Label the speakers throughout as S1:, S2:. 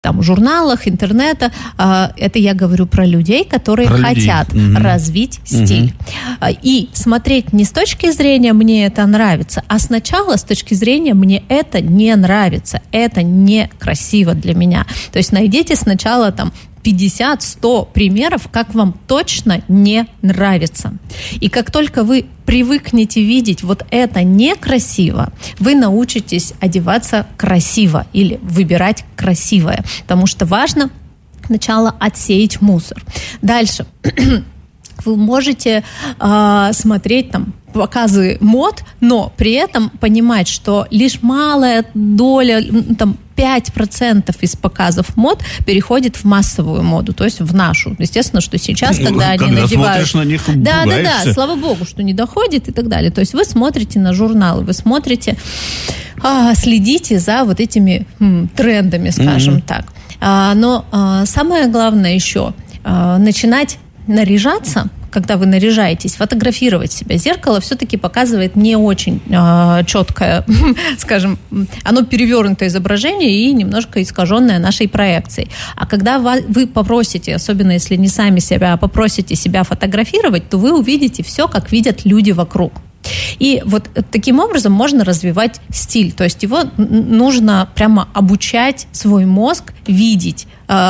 S1: там, журналах, интернета. Это я говорю про людей, которые хотят развить стиль. И смотреть не с точки зрения «мне это нравится», а сначала с точки зрения «мне это не нравится», это некрасиво для меня. То есть найдите сначала там 50-100 примеров, как вам точно не нравится. И как только вы привыкнете видеть вот это некрасиво, вы научитесь одеваться красиво или выбирать красивое. Потому что важно сначала отсеять мусор. Дальше вы можете смотреть там показы мод, но при этом понимать, что лишь малая доля, там, 5% из показов мод переходит в массовую моду, то есть в нашу. Естественно, что сейчас, когда они надевают...
S2: Смотришь на них,
S1: да, слава богу, что не доходит и так далее. То есть вы смотрите на журналы, вы смотрите, следите за вот этими трендами, скажем так. Но самое главное еще начинать наряжаться, когда вы наряжаетесь, фотографировать себя. Зеркало все-таки показывает не очень четкое, скажем, оно перевернутое изображение и немножко искаженное нашей проекцией. А когда вы попросите, особенно если не сами себя, а попросите себя фотографировать, то вы увидите все, как видят люди вокруг. И вот таким образом можно развивать стиль. То есть его нужно прямо обучать свой мозг видеть.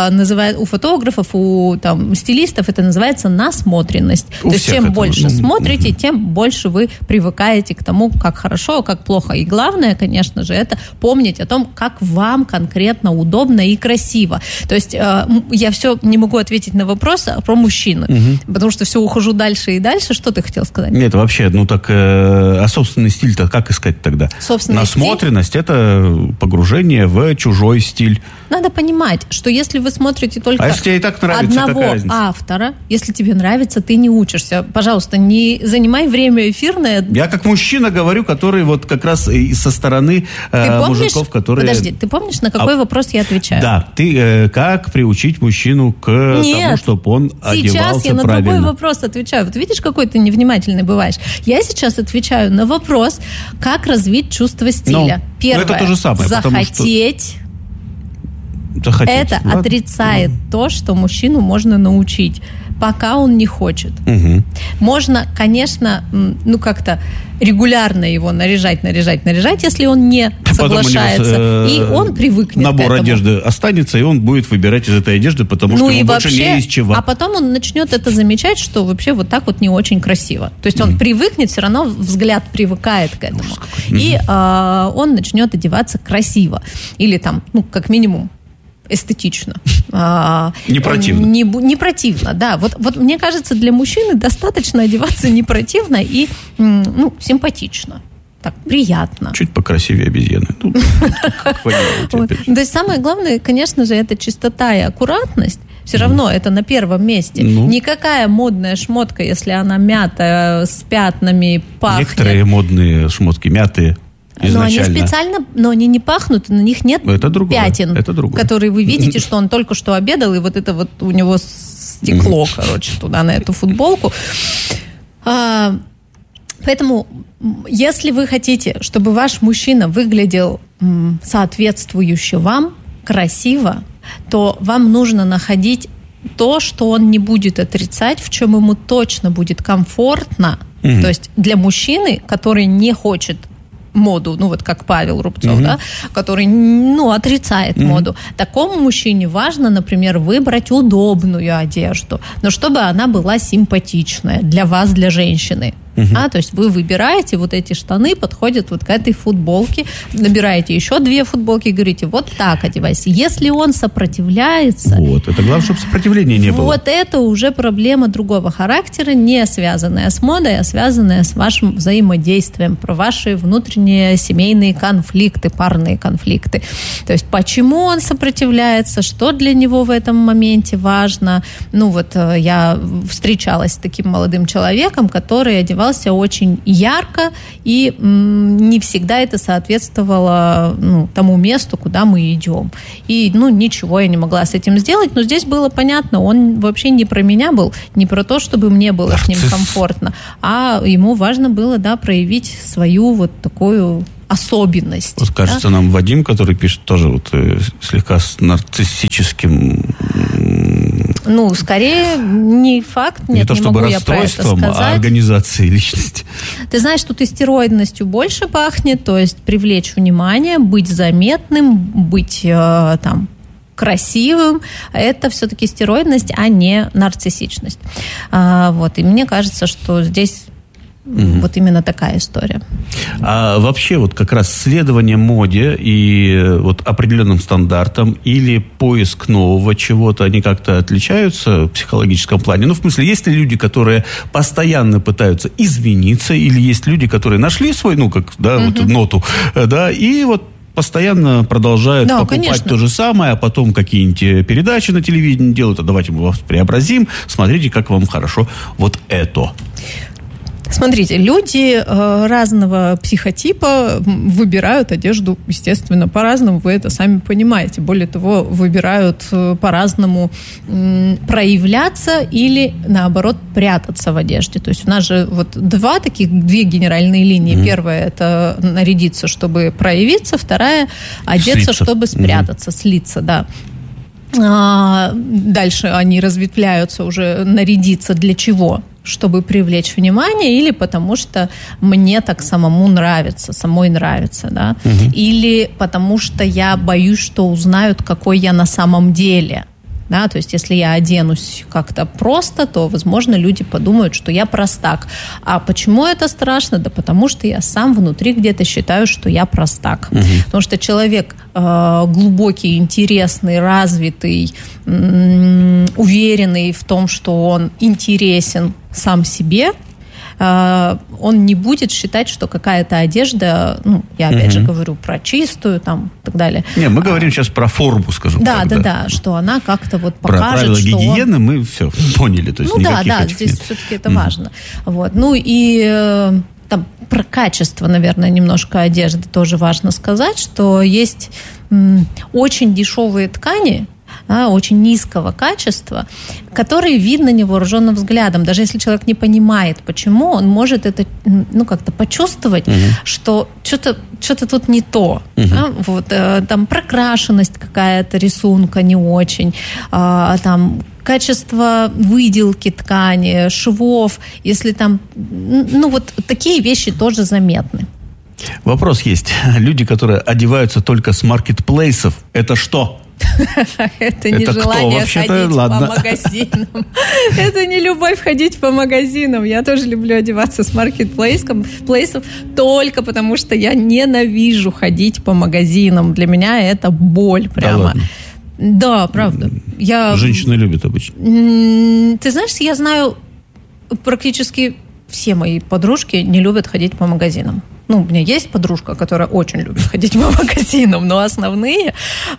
S1: У фотографов, у стилистов это называется насмотренность. То есть чем больше смотрите, тем больше вы привыкаете к тому, как хорошо, как плохо. И главное, конечно же, это помнить о том, как вам конкретно удобно и красиво. То есть я все не могу ответить на вопрос про мужчин, потому что все ухожу дальше и дальше. Что ты хотел сказать?
S2: Нет, вообще, а собственный стиль-то как искать тогда? Насмотренность – это погружение в чужой стиль.
S1: Надо понимать, что если вы смотрите только
S2: если тебе и так нравится,
S1: одного автора, если тебе нравится, ты не учишься. Пожалуйста, не занимай время эфирное.
S2: Я как мужчина говорю, который вот как раз и со стороны мужиков, которые...
S1: Подожди, ты помнишь, на какой вопрос я отвечаю?
S2: Да, ты как приучить мужчину к тому, чтобы он одевался правильно?
S1: Сейчас я на другой вопрос отвечаю. Вот видишь, какой ты невнимательный бываешь. Я сейчас отвечаю на вопрос, как развить чувство стиля. Первое,
S2: это то же самое,
S1: захотеть. Это отрицает то, что мужчину можно научить, пока он не хочет. Можно, конечно, как-то регулярно его наряжать, если он не соглашается, и он привыкнет к этому.
S2: Набор одежды останется, и он будет выбирать из этой одежды, потому что ему больше не из чего.
S1: А потом он начнет это замечать, что вообще вот так вот не очень красиво. То есть он привыкнет, все равно взгляд привыкает к этому. И он начнет одеваться красиво. Или там, как минимум, эстетично.
S2: Не противно.
S1: Не противно, да. Вот мне кажется, для мужчины достаточно одеваться не противно и симпатично. Так, приятно.
S2: Чуть покрасивее обезьяны.
S1: То есть самое главное, конечно же, это чистота и аккуратность. Все равно это на первом месте. Никакая модная шмотка, если она мятая, с пятнами, пахнет.
S2: Некоторые модные шмотки мятые.
S1: Но они специально, они не пахнут, на них нет пятен, которые вы видите, что он только что обедал, и вот это вот у него стекло, туда, на эту футболку. Поэтому, если вы хотите, чтобы ваш мужчина выглядел соответствующе вам, красиво, то вам нужно находить то, что он не будет отрицать, в чем ему точно будет комфортно. То есть для мужчины, который не хочет моду, как Павел Рубцов, да, который, отрицает моду. Такому мужчине важно, например, выбрать удобную одежду, но чтобы она была симпатичная для вас, для женщины. То есть вы выбираете вот эти штаны, подходят вот к этой футболке, набираете еще 2 футболки и говорите, вот так одевайся. Если он сопротивляется...
S2: это главное, чтобы сопротивления не было.
S1: Вот это уже проблема другого характера, не связанная с модой, а связанная с вашим взаимодействием, про ваши внутренние семейные конфликты, парные конфликты. То есть почему он сопротивляется, что для него в этом моменте важно. Я встречалась с таким молодым человеком, который одевался очень ярко, и не всегда это соответствовало тому месту, куда мы идем. И, ничего я не могла с этим сделать, но здесь было понятно, он вообще не про меня был, не про то, чтобы мне было с ним комфортно, а ему важно было, проявить свою вот такую особенность.
S2: Вот кажется, нам Вадим, который пишет, тоже вот слегка с нарциссическим...
S1: Ну, скорее, не факт, нет,
S2: не то чтобы расстройством, а организацией личности.
S1: Ты знаешь, тут и стероидностью больше пахнет, то есть привлечь внимание, быть заметным, быть там красивым, это все-таки стероидность, а не нарциссичность. Вот, и мне кажется, что здесь вот именно такая история.
S2: А вообще вот как раз следование моде и вот определенным стандартам или поиск нового чего-то, они как-то отличаются в психологическом плане? Ну, в смысле, есть ли люди, которые постоянно пытаются измениться, или есть люди, которые нашли свой, ну, как, да, вот ноту, да, и вот постоянно продолжают покупать, конечно, то же самое, а потом какие-нибудь передачи на телевидении делают, а давайте мы вас преобразим, смотрите, как вам хорошо вот это.
S1: Смотрите, люди разного психотипа выбирают одежду, естественно, по-разному, вы это сами понимаете. Более того, выбирают по-разному проявляться или, наоборот, прятаться в одежде. То есть у нас же вот две генеральные линии. Первая – это нарядиться, чтобы проявиться. Вторая – одеться, чтобы спрятаться, слиться, да. Дальше они разветвляются уже, нарядиться для чего? Чтобы привлечь внимание, или потому что мне так самому нравится, самой нравится, да? Или потому что я боюсь, что узнают, какой я на самом деле. Да, то есть, если я оденусь как-то просто, то, возможно, люди подумают, что я простак. А почему это страшно? Да потому что я сам внутри где-то считаю, что я простак. Потому что человек глубокий, интересный, развитый, уверенный в том, что он интересен сам себе, он не будет считать, что какая-то одежда, ну, я опять же говорю про чистую, там, и так далее.
S2: Не, мы говорим сейчас про форму, скажем так.
S1: Да, что она как-то вот покажет,
S2: про правила гигиены мы все поняли, то есть никаких
S1: здесь все-таки это важно. Вот. Ну и там про качество, наверное, немножко одежды тоже важно сказать, что есть очень дешевые ткани, очень низкого качества, которые видно невооруженным взглядом. Даже если человек не понимает, почему, он может это, ну, как-то почувствовать, что что-то тут не то. Вот, там прокрашенность какая-то рисунка не очень, там качество выделки ткани, швов, если там, ну, вот такие вещи тоже заметны.
S2: Вопрос есть. Люди, которые одеваются только с маркетплейсов, это что?
S1: Это не желание ходить по магазинам. Это не любовь ходить по магазинам. Я тоже люблю одеваться с маркетплейсов только потому, что я ненавижу ходить по магазинам. Для меня это боль прямо. Да, правда.
S2: Женщины любят обычно.
S1: Ты знаешь, я знаю, практически все мои подружки не любят ходить по магазинам. Ну, у меня есть подружка, которая очень любит ходить по магазинам, но основные,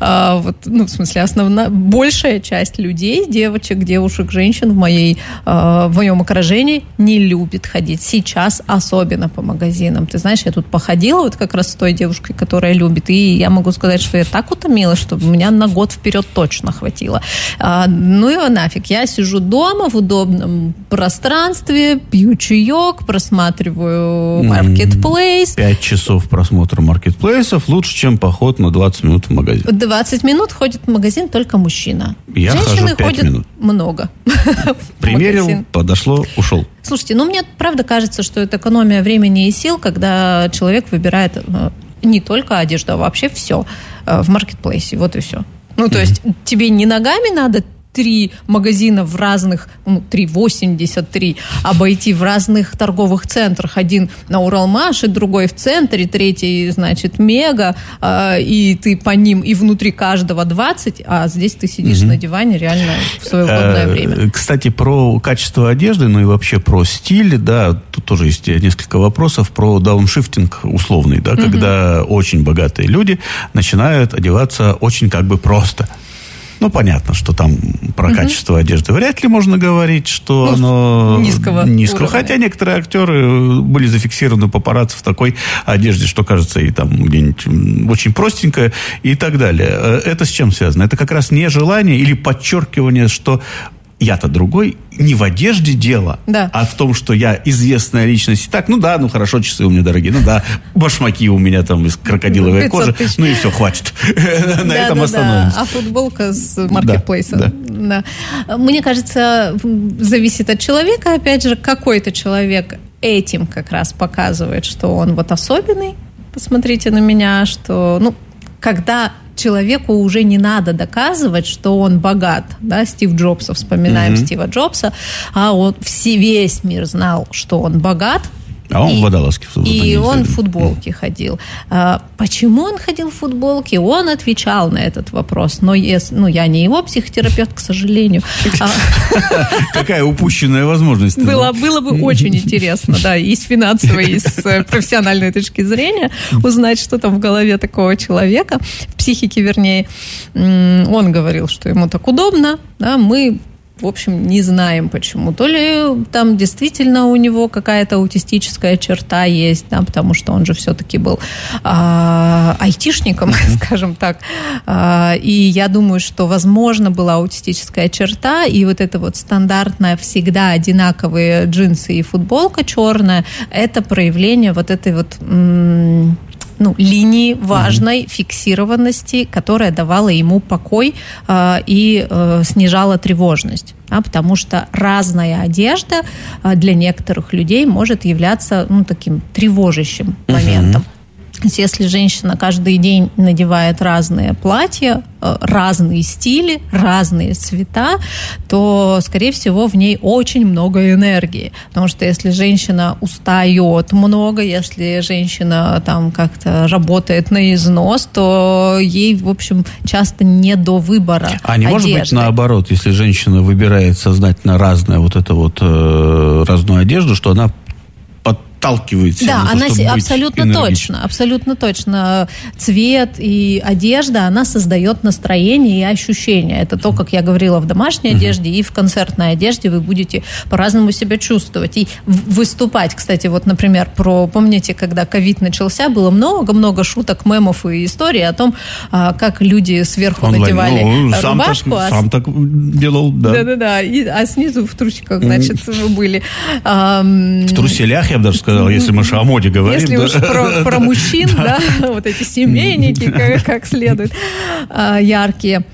S1: большая часть людей, девушек, женщин в моем окружении не любит ходить. Сейчас особенно по магазинам. Ты знаешь, я тут походила вот как раз с той девушкой, которая любит, и я могу сказать, что я так утомилась, что меня на год вперед точно хватило. Ну его нафиг. Я сижу дома в удобном пространстве, пью чаек, просматриваю маркетплейс.
S2: 5 часов просмотра маркетплейсов лучше, чем поход на 20 минут в магазин.
S1: 20 минут ходит в магазин только мужчина.
S2: Я
S1: Женщины
S2: хожу 5
S1: ходят
S2: минут.
S1: Много.
S2: Примерил, подошло, ушел.
S1: Слушайте, мне правда кажется, что это экономия времени и сил, когда человек выбирает не только одежду, а вообще все в маркетплейсе. Вот и все. Ну, то есть тебе не ногами надо 3 магазина в разных, 3,83, обойти в разных торговых центрах. Один на Уралмаше, другой в центре, третий, значит, Мега, и ты по ним, и внутри каждого 20, а здесь ты сидишь на диване реально в свое удобное время.
S2: Кстати, про качество одежды, ну и вообще про стиль, да, тут тоже есть несколько вопросов про дауншифтинг условный, да, когда очень богатые люди начинают одеваться очень как бы просто. Ну, понятно, что там про качество одежды вряд ли можно говорить, что оно низкого. Хотя некоторые актеры были зафиксированы папарацци в такой одежде, что кажется и там где-нибудь очень простенькое и так далее. Это с чем связано? Это как раз нежелание или подчеркивание, что я-то другой. Не в одежде дело,
S1: да.
S2: а в том, что я известная личность. Так, хорошо, часы у меня дорогие. Башмаки у меня там из крокодиловой кожи. И все, хватит. На этом остановимся.
S1: А футболка с маркетплейса. Да. Мне кажется, зависит от человека. Опять же, какой-то человек этим как раз показывает, что он вот особенный. Посмотрите на меня, что, когда человеку уже не надо доказывать, что он богат, да, Стив Джобса, вспоминаем Стива Джобса, а весь мир знал, что он богат.
S2: А он в водолазке.
S1: И он в футболке ходил. Почему он ходил в футболке? Он отвечал на этот вопрос. Но я не его психотерапевт, к сожалению.
S2: Какая упущенная возможность.
S1: Было бы очень интересно, да, и с финансовой, и с профессиональной точки зрения узнать, что там в голове такого человека, в психике, вернее. Он говорил, что ему так удобно, да, мы... В общем, не знаем почему. То ли там действительно у него какая-то аутистическая черта есть, да, потому что он же все-таки был айтишником, скажем так. И я думаю, что, возможно, была аутистическая черта, и вот это вот стандартная, всегда одинаковые джинсы и футболка черная, это проявление вот этой вот... линии важной фиксированности, которая давала ему покой и снижала тревожность. Потому что разная одежда для некоторых людей может являться таким тревожащим моментом. Если женщина каждый день надевает разные платья, разные стили, разные цвета, то, скорее всего, в ней очень много энергии. Потому что если женщина устает много, если женщина там как-то работает на износ, то ей, в общем, часто не до выбора одежды.
S2: А не может быть наоборот, если женщина выбирает сознательно разную одежду, что она подталкивает себя.
S1: Да, она абсолютно точно. Цвет и одежда, она создает настроение и ощущения. Это то, как я говорила, в домашней одежде и в концертной одежде вы будете по-разному себя чувствовать. И выступать, кстати, вот, например, помните, когда ковид начался, было много-много шуток, мемов и историй о том, как люди сверху надевали рубашку.
S2: Сам так делал, да.
S1: Да-да-да, а снизу в трусиках, значит, вы были.
S2: В труселях, я бы даже сказал, если мы о моде говорим.
S1: Если уж про мужчин, да, вот эти семейники, как следует, яркие.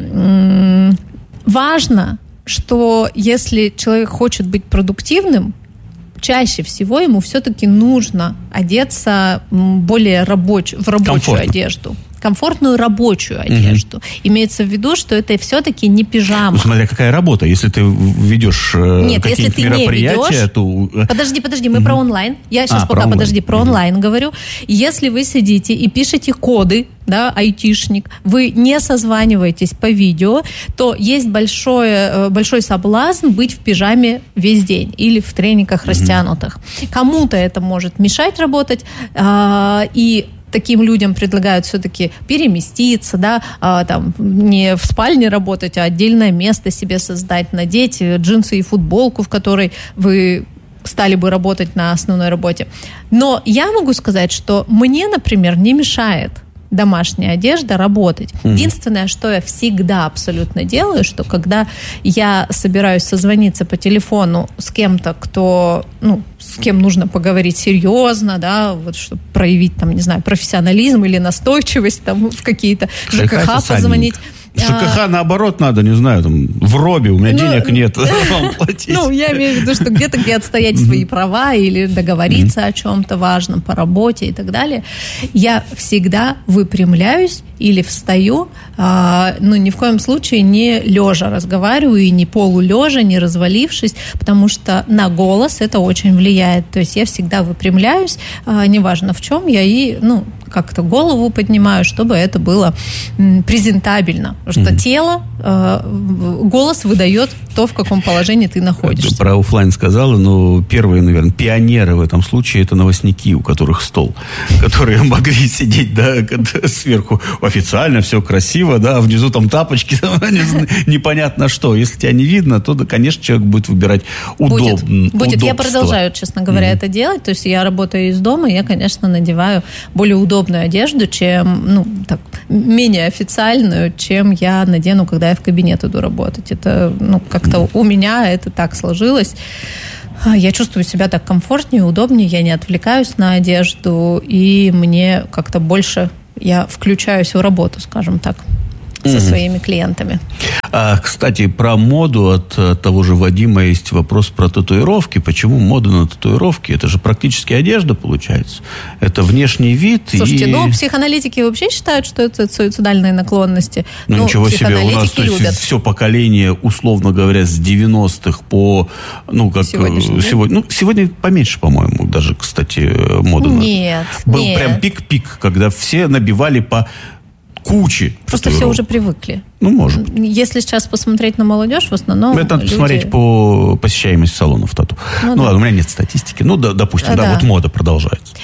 S1: Важно, что если человек хочет быть продуктивным, чаще всего ему все-таки нужно одеться более в рабочую одежду. Комфортную рабочую одежду. Имеется в виду, что это все-таки не пижама.
S2: Смотря какая работа. Если ты ведешь какие-то мероприятия, то...
S1: Подожди, мы про онлайн. Я сейчас про онлайн говорю. Если вы сидите и пишете коды, да, айтишник, вы не созваниваетесь по видео, то есть большой соблазн быть в пижаме весь день или в трениках растянутых. Кому-то это может мешать работать, и таким людям предлагают все-таки переместиться, да, там, не в спальне работать, а отдельное место себе создать, надеть джинсы и футболку, в которой вы стали бы работать на основной работе. Но я могу сказать, что мне, например, не мешает домашняя одежда работать. Единственное, что я всегда абсолютно делаю, что когда я собираюсь созвониться по телефону с кем-то, с кем нужно поговорить серьезно, да, вот чтобы проявить там, не знаю, профессионализм или настойчивость там в какие-то ЖКХ позвонить.
S2: ЖКХ, наоборот, надо, не знаю, там, в робе, у меня денег нет, вам платить.
S1: Я имею в виду, что где-то, где отстоять свои права или договориться о чем-то важном по работе и так далее, я всегда выпрямляюсь или встаю, ни в коем случае не лежа разговариваю и не полулежа, не развалившись, потому что на голос это очень влияет. То есть я всегда выпрямляюсь, неважно в чем, я и, как-то голову поднимаю, чтобы это было презентабельно. Потому что тело, голос выдает то, в каком положении ты находишься.
S2: Про офлайн сказала, но первые, наверное, пионеры в этом случае это новостники, у которых стол, которые могли сидеть, да, сверху официально, все красиво, да, а внизу там тапочки, непонятно что. Если тебя не видно, то, да, конечно, человек будет выбирать удобство.
S1: Будет. Я продолжаю, честно говоря, это делать. То есть я работаю из дома, я, конечно, надеваю более удобные удобную одежду, чем, менее официальную, чем я надену, когда я в кабинет иду работать. Это, как-то у меня это так сложилось. Я чувствую себя так комфортнее, удобнее, я не отвлекаюсь на одежду, и мне как-то больше я включаюсь в работу, скажем так, со своими клиентами.
S2: Кстати, про моду от того же Вадима есть вопрос про татуировки. Почему мода на татуировки? Это же практически одежда, получается. Это внешний вид.
S1: Слушайте, психоаналитики вообще считают, что это суицидальные наклонности.
S2: Ничего себе, у нас все поколение, условно говоря, с 90-х по... Сегодня поменьше, по-моему, даже, кстати, мода.
S1: Нет.
S2: Был прям пик-пик, когда все набивали по... кучи.
S1: Просто все уже привыкли.
S2: Может быть.
S1: Если сейчас посмотреть на молодежь, в основном
S2: это надо посмотреть по посещаемости салонов тату. Ладно, у меня нет статистики. Допустим, вот мода продолжается.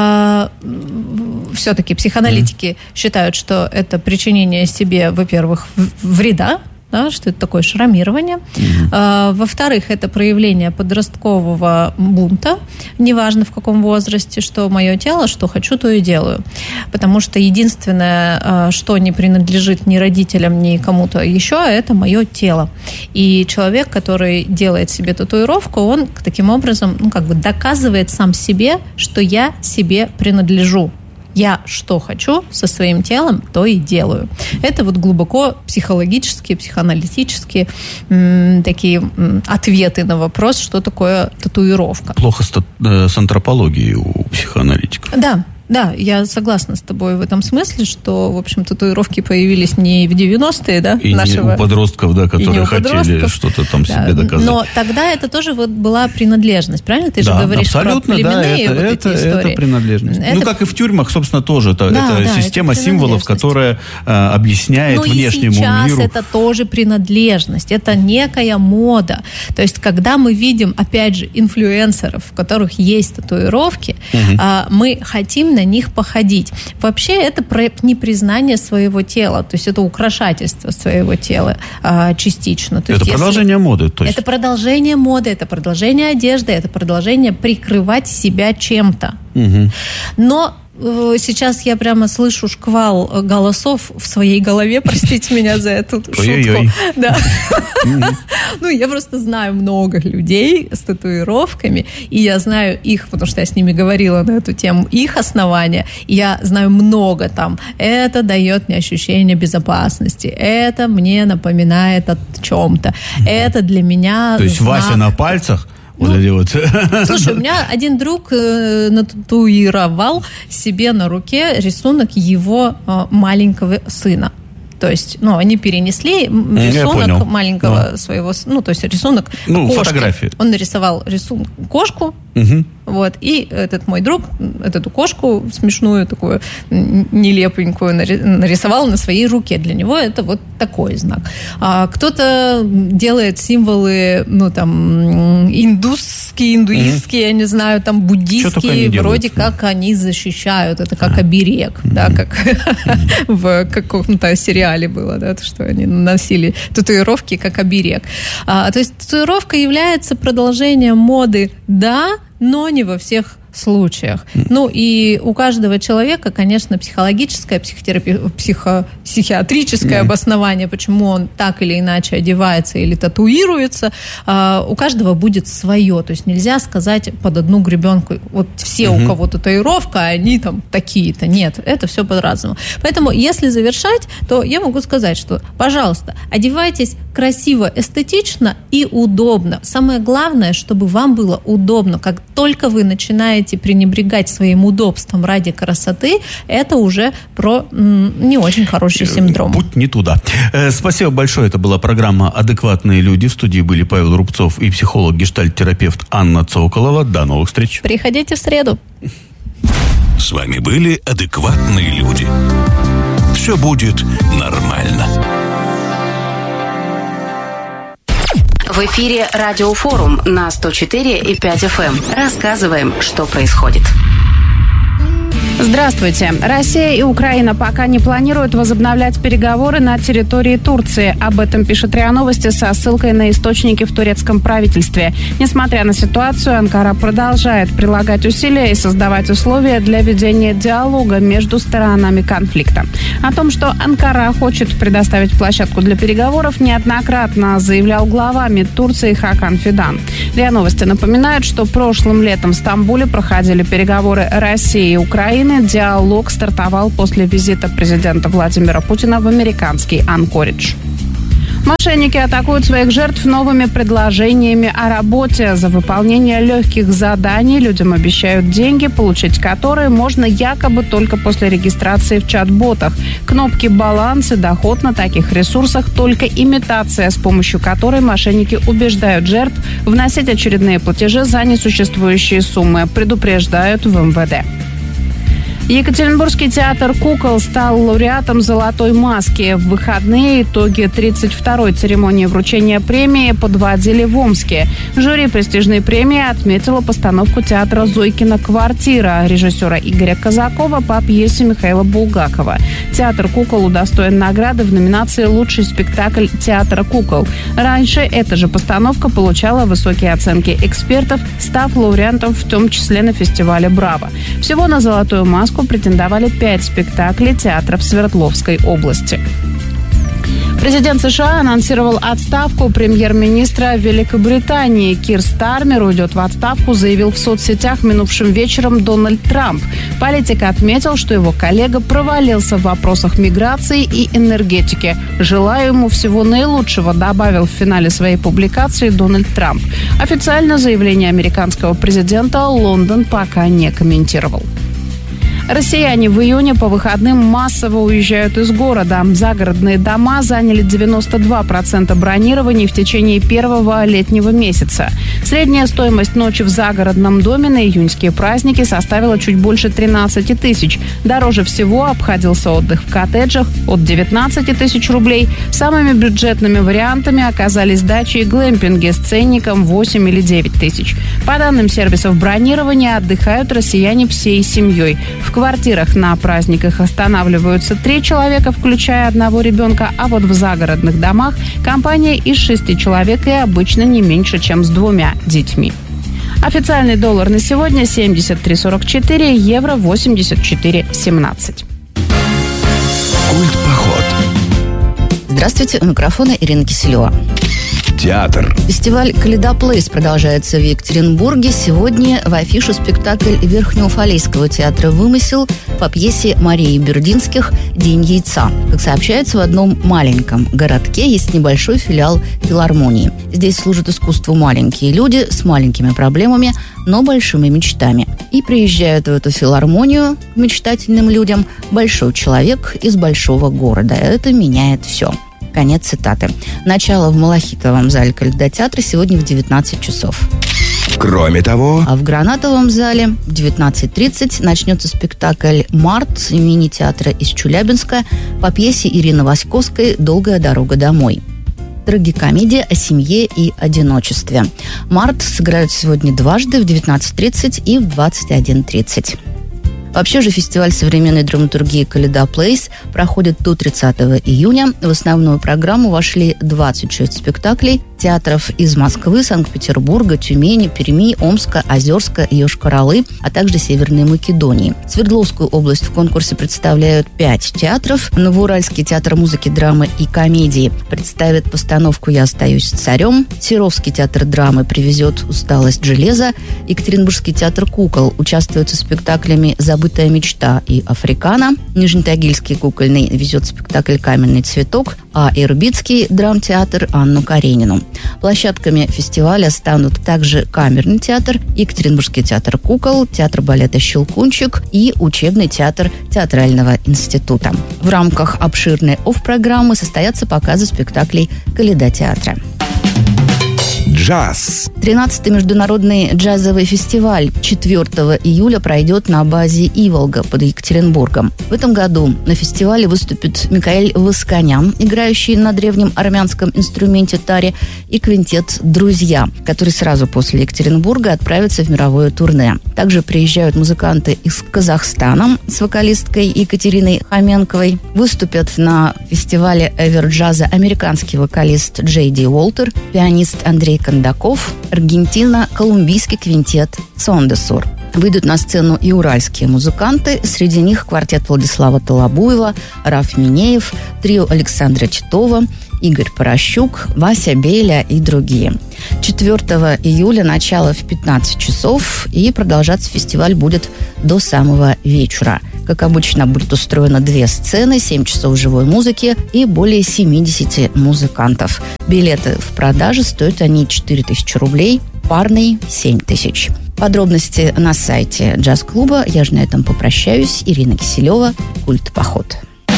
S1: Все-таки психоаналитики считают, что это причинение себе, во-первых, вреда, что это такое шрамирование. Во-вторых, это проявление подросткового бунта, неважно в каком возрасте, что мое тело, что хочу, то и делаю. Потому что единственное, что не принадлежит ни родителям, ни кому-то еще, это мое тело. И человек, который делает себе татуировку, он таким образом доказывает сам себе, что я себе принадлежу. Я что хочу со своим телом, то и делаю. Это глубоко психологические, психоаналитические такие ответы на вопрос, что такое татуировка.
S2: Плохо с антропологией у психоаналитиков.
S1: Да, я согласна с тобой в этом смысле, что, в общем, татуировки появились не в 90-е,
S2: и не у подростков, которые хотели что-то там себе доказать.
S1: Но тогда это тоже была принадлежность, правильно? Ты же говоришь про племенные эти истории.
S2: Это принадлежность. Как и в тюрьмах, собственно, тоже. Это система символов, которая объясняет внешнему миру.
S1: Но и сейчас это тоже принадлежность, это некая мода. То есть, когда мы видим, опять же, инфлюенсеров, у которых есть татуировки, мы хотим на них походить. Вообще это непризнание своего тела, то есть это украшательство своего тела частично. То
S2: это
S1: есть,
S2: продолжение моды. То есть...
S1: Это продолжение моды, это продолжение одежды, это продолжение прикрывать себя чем-то. Но сейчас я прямо слышу шквал голосов в своей голове, простите меня за эту шутку. Да. Я просто знаю много людей с татуировками, и я знаю их, потому что я с ними говорила на эту тему, их основания, и я знаю много там. Это дает мне ощущение безопасности, это мне напоминает о чем-то, это для меня...
S2: То есть Вася на пальцах?
S1: Слушай, у меня один друг нататуировал себе на руке рисунок его маленького сына. То есть, они перенесли рисунок маленького своего, то есть рисунок кошки.
S2: Фотографии.
S1: Он нарисовал кошку, и этот мой друг эту кошку смешную, такую нелепенькую нарисовал на своей руке. Для него это такой знак. А кто-то делает символы, индуистские, я не знаю, буддистские, вроде как они защищают, это как оберег, как в каком-то сериале было, что они носили татуировки как оберег. То есть татуировка является продолжением моды, но не во всех случаях. И у каждого человека, конечно, психологическое, психиатрическое обоснование, почему он так или иначе одевается или татуируется, у каждого будет свое. То есть нельзя сказать под одну гребенку, все, у кого татуировка, они такие-то. Нет, это все по-разному. Поэтому, если завершать, то я могу сказать, что, пожалуйста, одевайтесь красиво, эстетично и удобно. Самое главное, чтобы вам было удобно. Как только вы начинаете пренебрегать своим удобством ради красоты, это уже про не очень хороший синдром.
S2: Путь не туда. Спасибо большое. Это была программа «Адекватные люди». В студии были Павел Рубцов и психолог-гештальт-терапевт Анна Цоколова. До новых встреч.
S1: Приходите в среду.
S3: С вами были «Адекватные люди». Все будет нормально.
S4: В эфире Радиофорум на 104,5 FM. Рассказываем, что происходит.
S5: Здравствуйте. Россия и Украина пока не планируют возобновлять переговоры на территории Турции. Об этом пишет РИА Новости со ссылкой на источники в турецком правительстве. Несмотря на ситуацию, Анкара продолжает прилагать усилия и создавать условия для ведения диалога между сторонами конфликта. О том, что Анкара хочет предоставить площадку для переговоров, неоднократно заявлял глава МИД Турции Хакан Фидан. РИА Новости напоминают, что прошлым летом в Стамбуле проходили переговоры России и Украины. Диалог стартовал после визита президента Владимира Путина в американский Анкоридж. Мошенники атакуют своих жертв новыми предложениями о работе. За выполнение легких заданий людям обещают деньги, получить которые можно якобы только после регистрации в чат-ботах. Кнопки «Баланс» и «Доход» на таких ресурсах только имитация, с помощью которой мошенники убеждают жертв вносить очередные платежи за несуществующие суммы, предупреждают в МВД. Екатеринбургский театр «Кукол» стал лауреатом «Золотой маски». В выходные итоги 32-й церемонии вручения премии подводили в Омске. Жюри престижной премии отметило постановку театра «Зойкина квартира» режиссера Игоря Казакова по пьесе Михаила Булгакова. Театр «Кукол» удостоен награды в номинации «Лучший спектакль театра кукол». Раньше эта же постановка получала высокие оценки экспертов, став лауреатом в том числе на фестивале «Браво». Всего на «Золотую маску» претендовали 5 спектаклей театров Свердловской области. Президент США анонсировал отставку премьер-министра Великобритании. Кир Стармер уйдет в отставку, заявил в соцсетях минувшим вечером Дональд Трамп. Политик отметил, что его коллега провалился в вопросах миграции и энергетики. «Желаю ему всего наилучшего», добавил в финале своей публикации Дональд Трамп. Официально заявление американского президента Лондон пока не комментировал. Россияне в июне по выходным массово уезжают из города. Загородные дома заняли 92% бронирований в течение первого летнего месяца. Средняя стоимость ночи в загородном доме на июньские праздники составила чуть больше 13 тысяч. Дороже всего обходился отдых в коттеджах от 19 тысяч рублей. Самыми бюджетными вариантами оказались дачи и глэмпинги с ценником 8 или 9 тысяч. По данным сервисов бронирования, отдыхают россияне всей семьей. В квартирах на праздниках останавливаются 3 человека, включая одного ребенка, а вот в загородных домах компания из 6 человек и обычно не меньше, чем с 2 детьми. Официальный доллар на сегодня 73,44, евро 84,17.
S3: Культпоход.
S6: Здравствуйте, у микрофона Ирина Киселева.
S3: Театр.
S6: Фестиваль «Калейдоплейс» продолжается в Екатеринбурге. Сегодня в афишу спектакль Верхнеуфалейского театра «Вымысел» по пьесе Марии Бердинских «День яйца». Как сообщается, в одном маленьком городке есть небольшой филиал филармонии. Здесь служат искусству маленькие люди с маленькими проблемами, но большими мечтами. И приезжают в эту филармонию к мечтательным людям большой человек из большого города. Это меняет все. Конец цитаты. Начало в Малахитовом зале Калейдотеатра сегодня в 19 часов.
S3: Кроме того...
S6: А в Гранатовом зале в 19:30 начнется спектакль «Март» мини-театра из Челябинска по пьесе Ирины Васьковской «Долгая дорога домой». Трагикомедия о семье и одиночестве. «Март» сыграют сегодня дважды в 19:30 и в 21:30. Вообще же фестиваль современной драматургии «Калейдоплейс» проходит до 30 июня. В основную программу вошли 26 спектаклей театров из Москвы, Санкт-Петербурга, Тюмени, Перми, Омска, Озерска, Йошкар-Олы, а также Северной Македонии. Свердловскую область в конкурсе представляют 5 театров. Новоуральский театр музыки, драмы и комедии представит постановку «Я остаюсь царем». Серовский театр драмы привезет «Усталость железа». Екатеринбургский театр кукол участвует со спектаклями «Забытая мечта» и «Африкана». Нижнетагильский кукольный везет спектакль «Каменный цветок», а Ирбитский драмтеатр «Анну Каренину». Площадками фестиваля станут также камерный театр, Екатеринбургский театр кукол, театр балета «Щелкунчик» и учебный театр театрального института. В рамках обширной ОФФ-программы состоятся показы спектаклей Калейдотеатра.
S3: Джаз.
S6: 13-й международный джазовый фестиваль 4 июля пройдет на базе Иволга под Екатеринбургом. В этом году на фестивале выступит Микаэль Васканян, играющий на древнем армянском инструменте таре, и квинтет «Друзья», который сразу после Екатеринбурга отправится в мировое турне. Также приезжают музыканты из Казахстана с вокалисткой Екатериной Хоменковой. Выступят на фестивале Эверджаза американский вокалист Джей Ди Уолтер, пианист Андрей Кондаков, аргентино-колумбийский квинтет «Сондесур». Выйдут на сцену и уральские музыканты. Среди них квартет Владислава Толобуева, Раф Минеев, трио Александра Титова, Игорь Порощук, Вася Беля и другие. 4 июля начало в 15 часов, и продолжаться фестиваль будет до самого вечера. Как обычно, будет устроено 2 сцены, 7 часов живой музыки и более 70 музыкантов. Билеты в продаже, стоят они 4000 рублей, парный 7000. Подробности на сайте джаз-клуба. Я же на этом попрощаюсь. Ирина Киселева, «Культ Поход».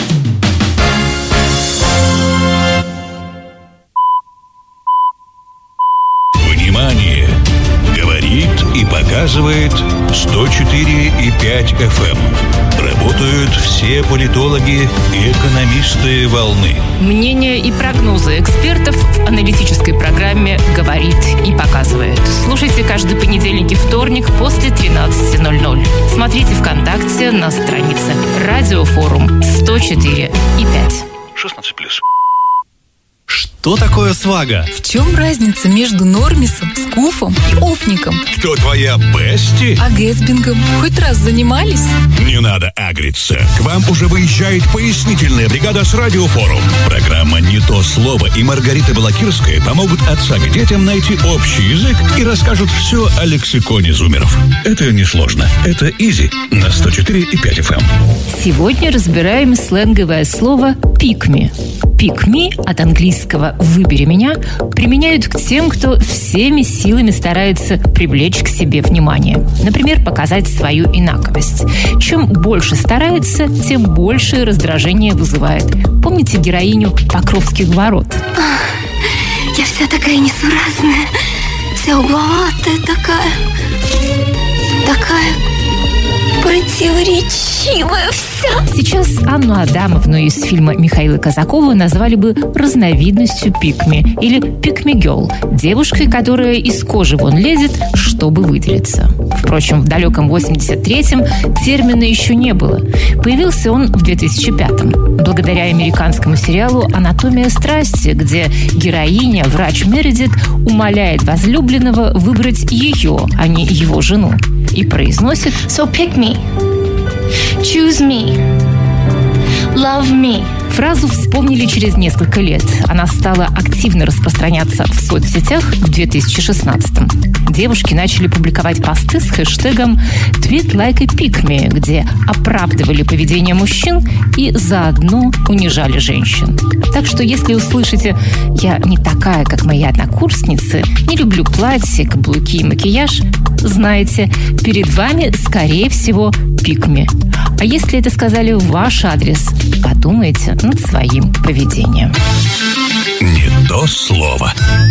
S7: Внимание! Говорит и показывает 104,5 FM. Работают все политологи и экономисты волны.
S8: Мнения и прогнозы экспертов в аналитической программе «Говорит и показывает». Слушайте каждый понедельник и вторник после 13:00. Смотрите ВКонтакте на странице «Радиофорум 104,5».
S7: 16+.
S9: Что такое свага?
S10: В чем разница между нормисом, скуфом и офником?
S7: Кто твоя бести?
S10: А гэтсбингом хоть раз занимались?
S7: Не надо агриться. К вам уже выезжает пояснительная бригада с Радиофорум. Программа «Не то слово» и Маргарита Балакирская помогут отца к детям найти общий язык и расскажут все о лексиконе зумеров. Это несложно. Это изи на 104,5 FM.
S8: Сегодня разбираем сленговое слово «пикми». «Пикми» от английского «выбери меня» применяют к тем, кто всеми силами старается привлечь к себе внимание. Например, показать свою инаковость. Чем больше старается, тем больше раздражение вызывает. Помните героиню «Покровских ворот»?
S11: Я вся такая несуразная, вся угловатая такая противоречивая вся.
S8: Сейчас Анну Адамовну из фильма Михаила Казакова назвали бы разновидностью пикми или пикми-герл, девушкой, которая из кожи вон лезет, чтобы выделиться. Впрочем, в далеком 83-м термина еще не было. Появился он в 2005-м, благодаря американскому сериалу «Анатомия страсти», где героиня, врач Мередит, умоляет возлюбленного выбрать ее, а не его жену, и произносит
S11: So pick me, choose me, love me.
S8: Фразу вспомнили через несколько лет. Она стала активно распространяться в соцсетях в 2016-м. Девушки начали публиковать посты с хэштегом «Tweet like a pick me», где оправдывали поведение мужчин и заодно унижали женщин. Так что если услышите «Я не такая, как мои однокурсницы, не люблю платья, каблуки и макияж», знаете, перед вами, скорее всего, pick me. А если это сказали в ваш адрес, подумайте над своим поведением.
S7: Не то слово.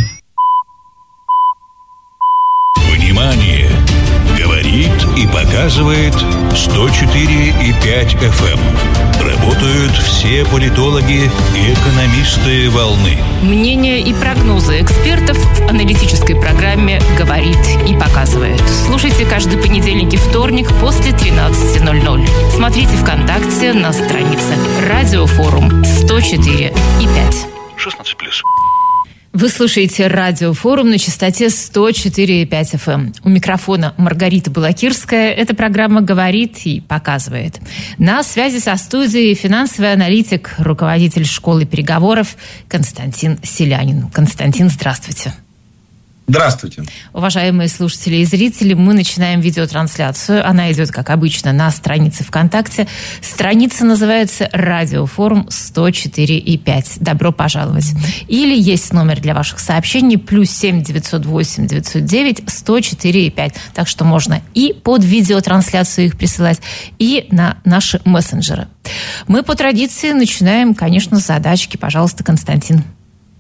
S7: Внимание! Говорит и показывает 104,5 FM. Работают все политологи и экономисты волны.
S8: Мнения и прогнозы экспертов в аналитической программе «Говорит и показывает». Слушайте каждый понедельник и вторник после 13:00. Смотрите ВКонтакте на странице «Радиофорум 104,5».
S7: 16+.
S8: Вы слушаете Радиофорум на частоте 104,5 FM. У микрофона Маргарита Балакирская. Эта программа «Говорит и показывает». На связи со студией финансовый аналитик, руководитель школы переговоров Константин Селянин. Константин, здравствуйте.
S12: Здравствуйте.
S8: Уважаемые слушатели и зрители, мы начинаем видеотрансляцию. Она идет, как обычно, на странице ВКонтакте. Страница называется «Радиофорум 104,5». Добро пожаловать. Или есть номер для ваших сообщений +7 908 909 104,5. Так что можно и под видеотрансляцию их присылать, и на наши мессенджеры. Мы по традиции начинаем, конечно, с задачки. Пожалуйста, Константин.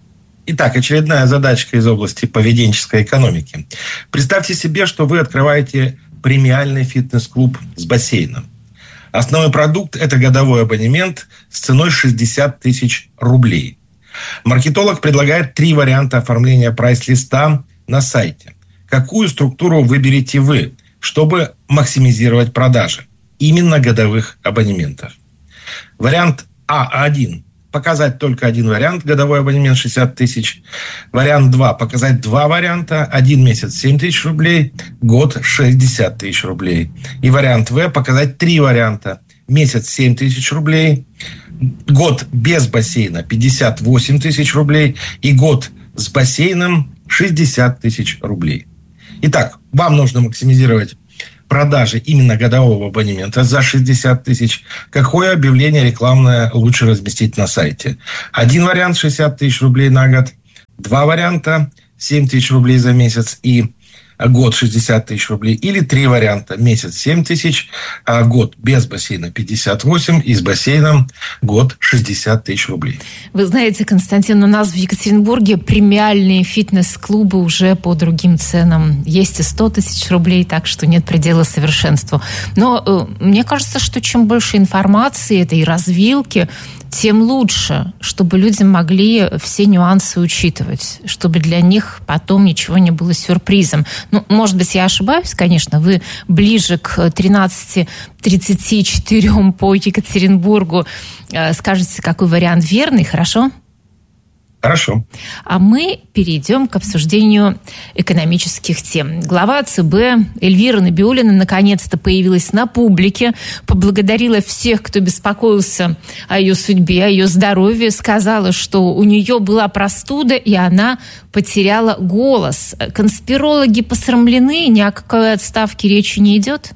S12: Итак, очередная задачка из области поведенческой экономики. Представьте себе, что вы открываете премиальный фитнес-клуб с бассейном. Основной продукт – это годовой абонемент с ценой 60 тысяч рублей. Маркетолог предлагает 3 варианта оформления прайс-листа на сайте. Какую структуру выберете вы, чтобы максимизировать продажи именно годовых абонементов? Вариант А1 – показать только один вариант, годовой абонемент 60 тысяч. Вариант 2 – показать 2 варианта, 1 месяц 7 тысяч рублей, год 60 тысяч рублей. И вариант В – показать 3 варианта, месяц 7 тысяч рублей, год без бассейна 58 тысяч рублей и год с бассейном 60 тысяч рублей. Итак, вам нужно максимизировать продажи именно годового абонемента за 60 тысяч. Какое объявление рекламное лучше разместить на сайте? 1 вариант 60 тысяч рублей на год, 2 варианта 7 тысяч рублей за месяц и год 60 тысяч рублей, или 3 варианта, месяц 7 тысяч, а год без бассейна 58 и с бассейном год 60 тысяч рублей.
S8: Вы знаете, Константин, у нас в Екатеринбурге премиальные фитнес-клубы уже по другим ценам. Есть и 100 тысяч рублей, так что нет предела совершенству. Но мне кажется, что чем больше информации этой развилки, тем лучше, чтобы люди могли все нюансы учитывать, чтобы для них потом ничего не было сюрпризом. Ну, может быть, я ошибаюсь, конечно, вы ближе к 13:34 по Екатеринбургу скажете, какой вариант верный, хорошо?
S12: Хорошо.
S8: А мы перейдем к обсуждению экономических тем. Глава ЦБ Эльвира Набиуллина наконец-то появилась на публике, поблагодарила всех, кто беспокоился о ее судьбе, о ее здоровье, сказала, что у нее была простуда, и она потеряла голос. Конспирологи посрамлены, ни о какой отставке речи не идет?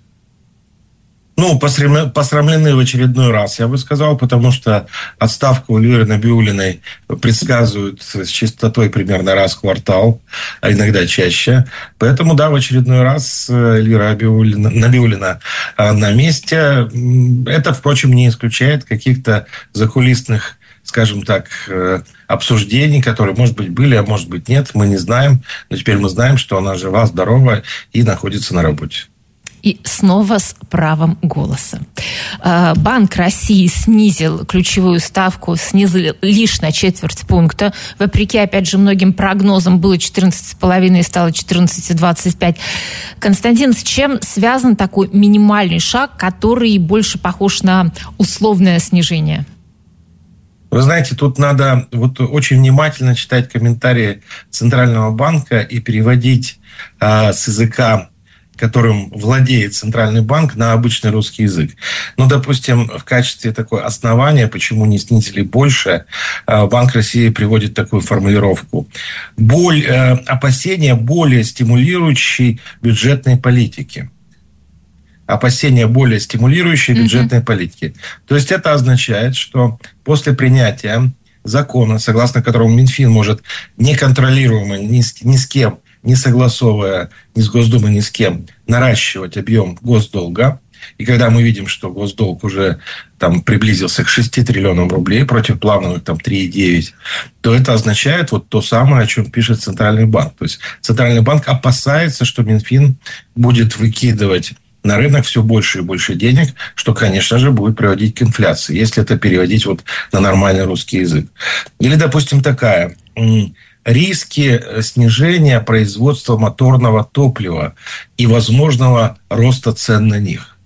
S12: Ну, посрамлены в очередной раз, я бы сказал, потому что отставку Эльвиры Набиуллиной предсказывают с частотой примерно раз в квартал, а иногда чаще. Поэтому, да, в очередной раз Эльвира Набиуллина на месте. Это, впрочем, не исключает каких-то закулисных, скажем так, обсуждений, которые, может быть, были, а может быть, нет. Мы не знаем. Но теперь мы знаем, что она жива, здорова и находится на работе.
S8: И снова с правом голоса. Банк России снизил ключевую ставку, снизил лишь на 0,25 пункта. Вопреки, опять же, многим прогнозам было 14,5 и стало 14,25. Константин, с чем связан такой минимальный шаг, который больше похож на условное снижение?
S12: Вы знаете, тут надо вот очень внимательно читать комментарии Центрального банка и переводить с языка, которым владеет Центральный банк, на обычный русский язык. Ну, допустим, в качестве такой основания, почему не снизили больше, Банк России приводит такую формулировку. Опасения более стимулирующей бюджетной политики. Опасения более стимулирующей бюджетной политики. То есть это означает, что после принятия закона, согласно которому Минфин может неконтролируемо ни с кем, не согласовывая ни с Госдумой, ни с кем, наращивать объем госдолга. И когда мы видим, что госдолг уже там приблизился к 6 триллионам рублей против плановых там 3,9, то это означает вот то самое, о чем пишет Центральный банк. То есть Центральный банк опасается, что Минфин будет выкидывать на рынок все больше и больше денег, что, конечно же, будет приводить к инфляции, если это переводить вот на нормальный русский язык. Или, допустим, такая... риски снижения производства моторного топлива и возможного роста цен на них.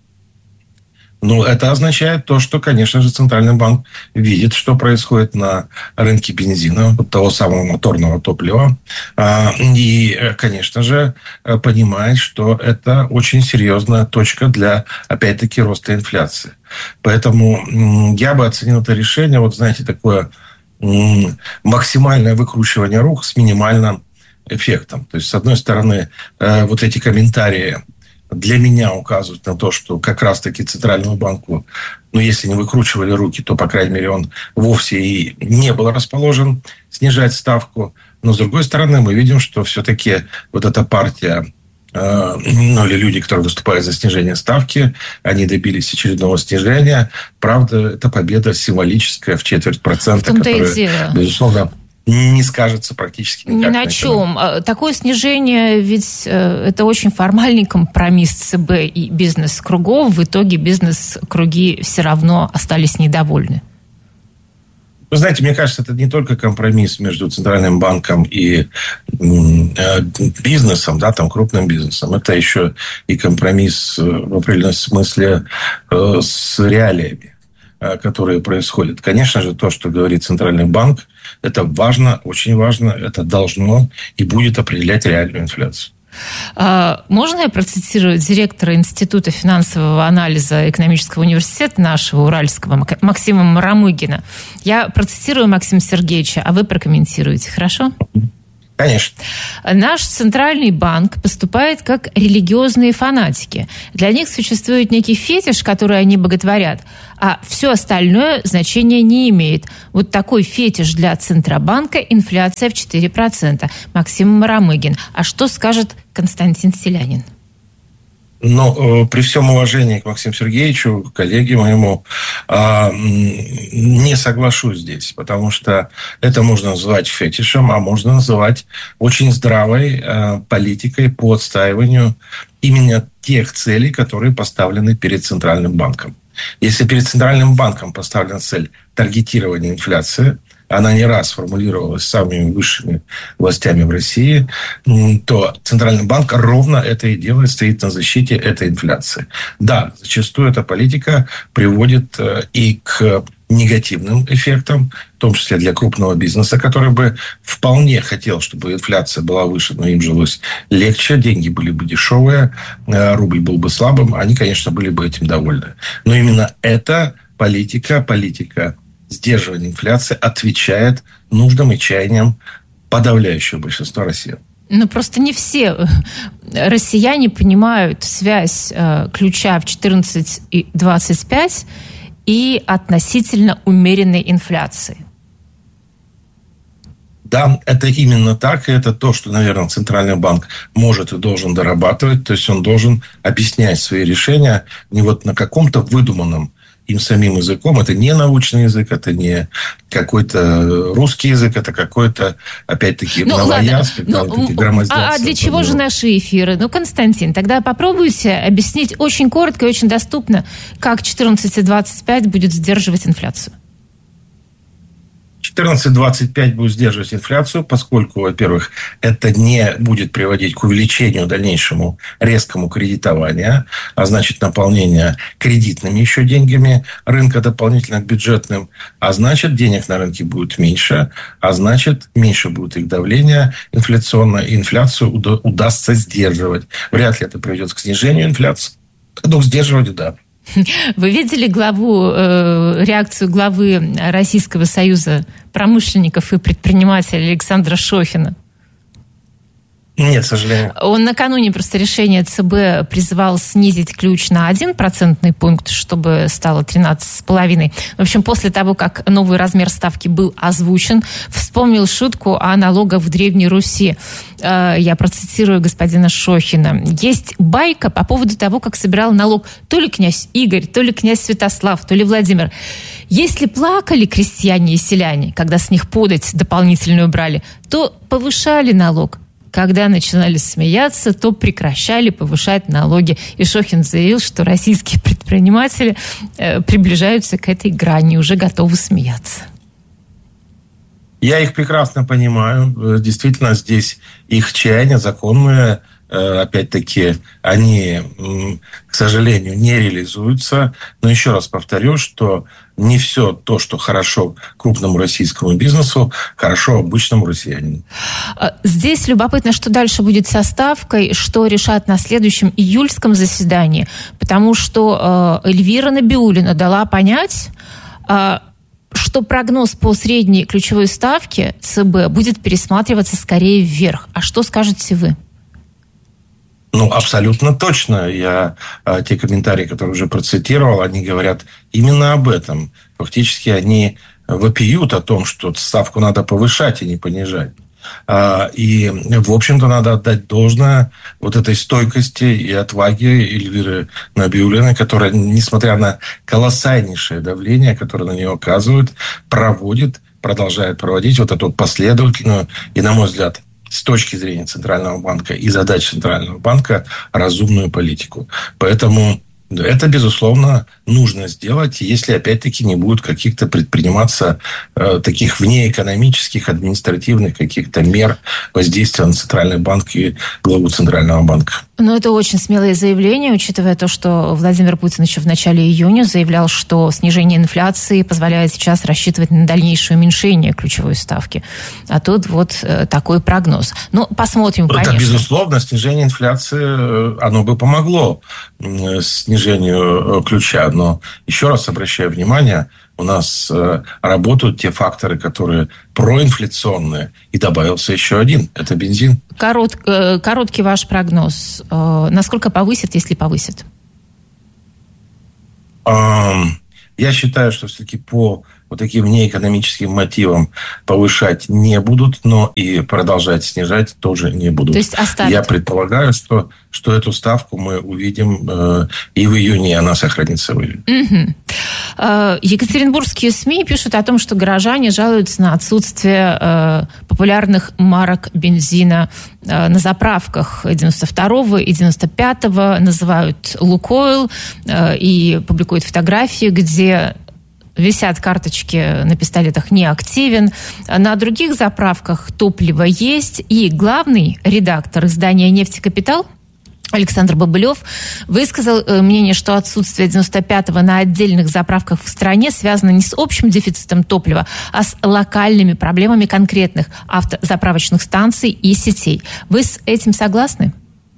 S12: Ну, это означает то, что, конечно же, Центральный банк видит, что происходит на рынке бензина, вот того самого моторного топлива. И, конечно же, понимает, что это очень серьезная точка для, опять-таки, роста инфляции. Поэтому я бы оценил это решение, вот, знаете, такое максимальное выкручивание рук с минимальным эффектом. То есть, с одной стороны, вот эти комментарии для меня указывают на то, что как раз-таки Центральному банку, ну, если не выкручивали руки, то, по крайней мере, он вовсе и не был расположен снижать ставку. Но, с другой стороны, мы видим, что все-таки вот эта партия, ну, или люди, которые выступают за снижение ставки, они добились очередного снижения. Правда, это победа символическая в 0,25%, которая, безусловно, не скажется практически никак.
S8: Ни на чем. Такое снижение, ведь это очень формальный компромисс ЦБ и бизнес-кругов. В итоге бизнес-круги все равно остались недовольны.
S12: Вы знаете, мне кажется, это не только компромисс между Центральным банком и бизнесом, да, там, крупным бизнесом. Это еще и компромисс в определенном смысле с реалиями, которые происходят. Конечно же, то, что говорит Центральный банк, это важно, очень важно, это должно и будет определять реальную инфляцию.
S8: Можно я процитирую директора Института финансового анализа экономического университета нашего, Уральского, Максима Марамыгина? Я процитирую Максима Сергеевича, а вы прокомментируете, хорошо?
S12: Конечно.
S8: Наш центральный банк поступает как религиозные фанатики. Для них существует некий фетиш, который они боготворят, а все остальное значения не имеет. Вот такой фетиш для Центробанка – инфляция в 4%. Максим Марамыгин. А что скажет Константин Селянин?
S12: Но при всем уважении к Максиму Сергеевичу, коллеге моему, не соглашусь здесь, потому что это можно называть фетишем, а можно называть очень здравой политикой по отстаиванию именно тех целей, которые поставлены перед Центральным банком. Если перед Центральным банком поставлена цель таргетирования инфляции, она не раз формулировалась самыми высшими властями в России, то Центральный банк ровно это и делает, стоит на защите этой инфляции. Да, зачастую эта политика приводит и к негативным эффектам, в том числе для крупного бизнеса, который бы вполне хотел, чтобы инфляция была выше, но им жилось легче, деньги были бы дешевые, рубль был бы слабым, они, конечно, были бы этим довольны. Но именно эта политика сдерживания инфляции отвечает нуждам и чаяниям подавляющего большинства россиян.
S8: Ну, просто не все россияне понимают связь ключа в 14,25 и относительно умеренной инфляции.
S12: Да, это именно так, и это то, что, наверное, Центральный банк может и должен дорабатывать, то есть он должен объяснять свои решения не вот на каком-то выдуманном им самим языком. Это не научный язык, это не какой-то русский язык, это какой-то, опять-таки, новоязский, громоздяцкий.
S8: А для чего же наши эфиры? Ну, Константин, тогда попробуйте объяснить очень коротко и очень доступно, как 14,25 будет сдерживать инфляцию.
S12: 14,25 будет сдерживать инфляцию, поскольку, во-первых, это не будет приводить к увеличению дальнейшему резкому кредитованию, а значит, наполнения кредитными еще деньгами рынка дополнительно к бюджетным, а значит, денег на рынке будет меньше, а значит, меньше будет их давления инфляционное, и инфляцию удастся сдерживать. Вряд ли это приведет к снижению инфляции, но к сдерживанию, да.
S8: Вы видели реакцию главы Российского союза промышленников и предпринимателей Александра Шохина?
S12: Нет, к сожалению.
S8: Он накануне просто решения ЦБ призывал снизить ключ на 1 процентный пункт, чтобы стало 13,5. В общем, после того, как новый размер ставки был озвучен, вспомнил шутку о налогах в Древней Руси. Я процитирую господина Шохина. Есть байка по поводу того, как собирал налог то ли князь Игорь, то ли князь Святослав, то ли Владимир. Если плакали крестьяне и селяне, когда с них подать дополнительную брали, то повышали налог. Когда начинали смеяться, то прекращали повышать налоги. И Шохин заявил, что российские предприниматели приближаются к этой грани, уже готовы смеяться.
S12: Я их прекрасно понимаю. Действительно, здесь их чаяния законные. Опять-таки, они, к сожалению, не реализуются. Но еще раз повторю, что не все то, что хорошо крупному российскому бизнесу, хорошо обычному россиянину.
S8: Здесь любопытно, что дальше будет со ставкой, что решат на следующем июльском заседании. Потому что Эльвира Набиуллина дала понять, что прогноз по средней ключевой ставке ЦБ будет пересматриваться скорее вверх. А что скажете вы?
S12: Ну, абсолютно точно. Я те комментарии, которые уже процитировал, они говорят именно об этом. Фактически они вопиют о том, что ставку надо повышать, а не понижать. И, в общем-то, надо отдать должное вот этой стойкости и отваге Эльвиры Набиуллиной, которая, несмотря на колоссальнейшее давление, которое на нее оказывают, проводит продолжает проводить вот эту последовательную и, на мой взгляд, с точки зрения Центрального банка и задач Центрального банка, разумную политику. Поэтому это, безусловно, нужно сделать, если, опять-таки, не будут каких-то предприниматься таких внеэкономических, административных каких-то мер воздействия на Центральный банк и главу Центрального банка.
S8: Но это очень смелое заявление, учитывая то, что Владимир Путин еще в начале июня заявлял, что снижение инфляции позволяет сейчас рассчитывать на дальнейшее уменьшение ключевой ставки. А тут вот такой прогноз. Ну, посмотрим, конечно.
S12: Это, безусловно, снижение инфляции, оно бы помогло снижению ключа. Но еще раз обращаю внимание, у нас работают те факторы, которые проинфляционные, и добавился еще один. Это бензин.
S8: Короткий ваш прогноз. Насколько повысит, если повысит?
S12: Я считаю, что все-таки по вот таким внеэкономическим мотивам повышать не будут, но и продолжать снижать тоже не будут.
S8: То есть оставят?
S12: Я предполагаю, что эту ставку мы увидим и в июне, и она сохранится в июне.
S8: Угу. Екатеринбургские СМИ пишут о том, что горожане жалуются на отсутствие популярных марок бензина на заправках 92-го и 95-го. Называют «Лукойл» и публикуют фотографии, где висят карточки на пистолетах «не активен». На других заправках топливо есть. И главный редактор издания «Нефтекапитал» Александр Бобылев высказал мнение, что отсутствие 95-го на отдельных заправках в стране связано не с общим дефицитом топлива, а с локальными проблемами конкретных автозаправочных станций и сетей. Вы с этим согласны?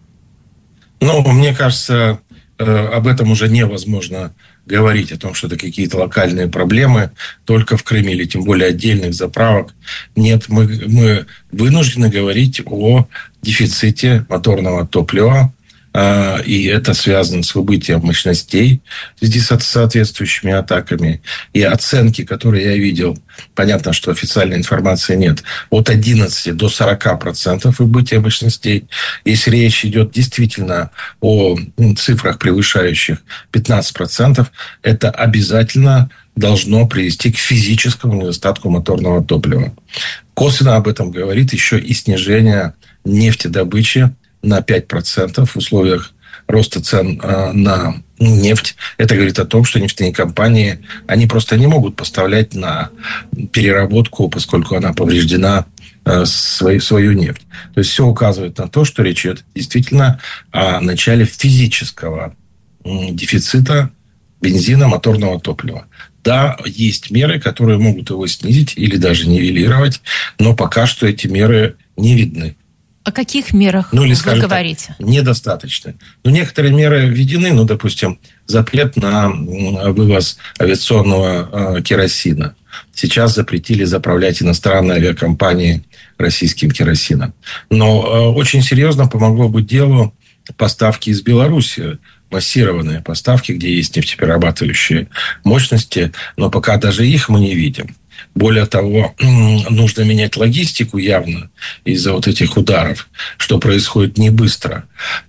S12: Ну, мне кажется, об этом уже невозможно говорить, о том, что это какие-то локальные проблемы только в Крыме, или тем более отдельных заправок. Нет, мы вынуждены говорить о дефиците моторного топлива, и это связано с выбытием мощностей в связи с соответствующими атаками. И оценки, которые я видел, понятно, что официальной информации нет, от 11 до 40% выбытия мощностей. Если речь идет действительно о цифрах, превышающих 15%, это обязательно должно привести к физическому недостатку моторного топлива. Косвенно об этом говорит еще и снижение нефтедобычи на 5% в условиях роста цен на нефть. Это говорит о том, что нефтяные компании, они просто не могут поставлять на переработку, поскольку она повреждена, свою нефть. То есть все указывает на то, что речь идет действительно о начале физического дефицита бензина, моторного топлива. Да, есть меры, которые могут его снизить или даже нивелировать, но пока что эти меры не видны.
S8: О каких мерах вы говорите?
S12: Так, недостаточно. Некоторые меры введены, допустим, запрет на вывоз авиационного керосина. Сейчас запретили заправлять иностранные авиакомпании российским керосином. Но очень серьезно помогло бы делу поставки из Беларуси, массированные поставки, где есть нефтеперерабатывающие мощности, но пока даже их мы не видим. Более того, нужно менять логистику явно из-за вот этих ударов, что происходит не быстро.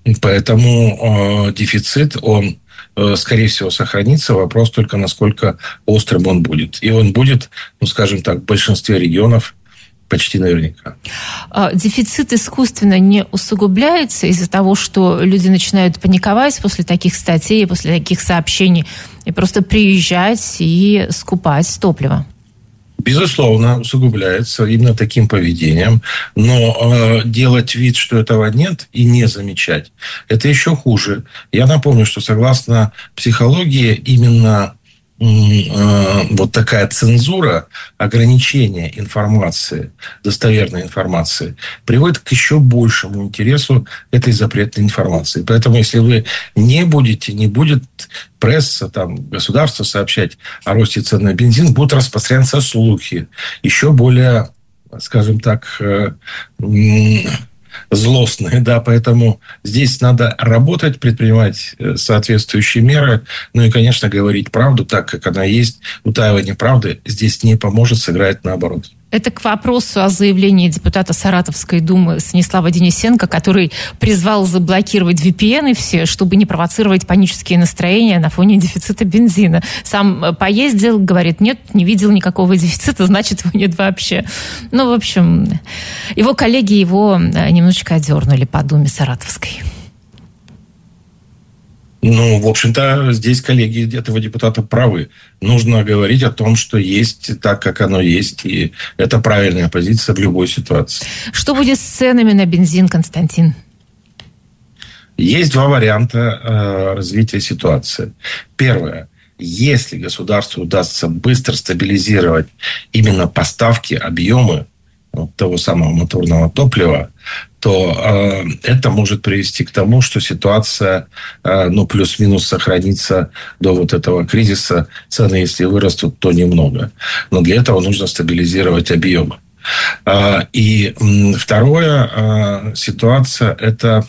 S12: Поэтому дефицит, он, скорее всего, сохранится. Вопрос только, насколько острым он будет. И он будет, скажем так, в большинстве регионов почти наверняка.
S8: Дефицит искусственно не усугубляется из-за того, что люди начинают паниковать после таких статей, после таких сообщений, и просто приезжать и скупать топливо?
S12: Безусловно, усугубляется именно таким поведением. Но делать вид, что этого нет, и не замечать, это еще хуже. Я напомню, что согласно психологии, именно вот такая цензура, ограничение информации, достоверной информации, приводит к еще большему интересу этой запретной информации. Поэтому, если вы не будет пресса, государство сообщать о росте цен на бензин, будут распространяться слухи, еще более, скажем так, злостные, поэтому здесь надо работать, предпринимать соответствующие меры, и, конечно, говорить правду так, как она есть. Утаивание правды здесь не поможет, сыграет наоборот.
S8: Это к вопросу о заявлении депутата Саратовской думы Станислава Денисенко, который призвал заблокировать VPN все, чтобы не провоцировать панические настроения на фоне дефицита бензина. Сам поездил, говорит, нет, не видел никакого дефицита, значит, его нет вообще. Ну, в общем, его коллеги его немножечко одернули по думе Саратовской.
S12: Ну, в общем-то, здесь коллеги этого депутата правы. Нужно говорить о том, что есть так, как оно есть, и это правильная позиция в любой ситуации.
S8: Что будет с ценами на бензин, Константин?
S12: Есть два варианта развития ситуации. Первое. Если государству удастся быстро стабилизировать именно поставки, объемы того самого моторного топлива, то это может привести к тому, что ситуация, плюс-минус сохранится до вот этого кризиса. Цены, если вырастут, то немного. Но для этого нужно стабилизировать объемы. И вторая ситуация – это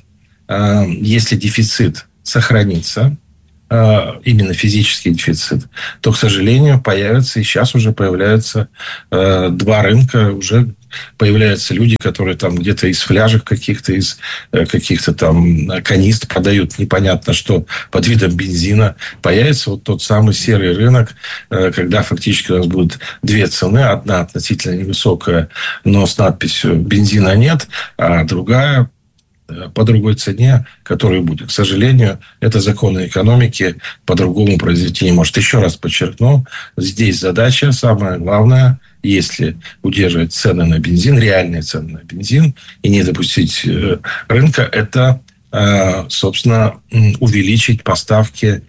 S12: если дефицит сохранится, именно физический дефицит, то, к сожалению, появятся, и сейчас уже появляются два рынка, уже появляются люди, которые там где-то из фляжек каких-то, из каких-то там канистр продают непонятно что под видом бензина. Появится вот тот самый серый рынок, когда фактически у нас будут две цены. Одна относительно невысокая, но с надписью «бензина нет», а другая по другой цене, которая будет. К сожалению, это законы экономики, по-другому произойти не может. Еще раз подчеркну, здесь задача, самое главное, если удерживать цены на бензин, реальные цены на бензин, и не допустить рынка, это, собственно, увеличить поставки